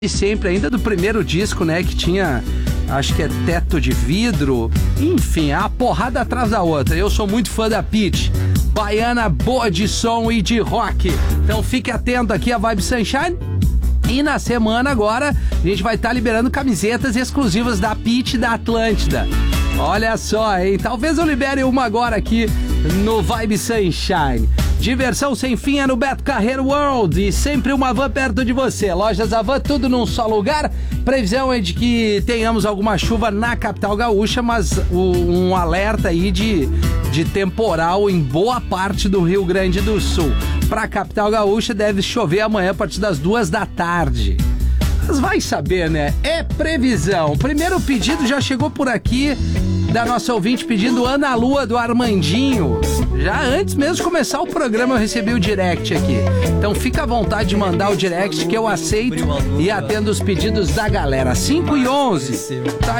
E sempre, ainda do primeiro disco, né, que tinha, acho que é Teto de Vidro, enfim, a porrada atrás da outra. Eu sou muito fã da Pitty, baiana boa de som e de rock. Então fique atento aqui a Vibe Sunshine. E na semana agora, a gente vai estar liberando camisetas exclusivas da Pitty da Atlântida. Olha só, hein? Talvez eu libere uma agora aqui no Vibe Sunshine. Diversão sem fim é no Beto Carreiro World e sempre uma van perto de você. Lojas Avan, tudo num só lugar. Previsão é de que tenhamos alguma chuva na capital gaúcha, mas um alerta aí de temporal em boa parte do Rio Grande do Sul. Para a capital gaúcha deve chover amanhã a partir das 2 da tarde. Mas vai saber, né? É previsão. O primeiro pedido já chegou por aqui da nossa ouvinte pedindo Ana Lua do Armandinho. Já antes mesmo de começar o programa eu recebi o direct aqui. Então fica à vontade de mandar o direct que eu aceito e atendo os pedidos da galera. 5 e 11. Tá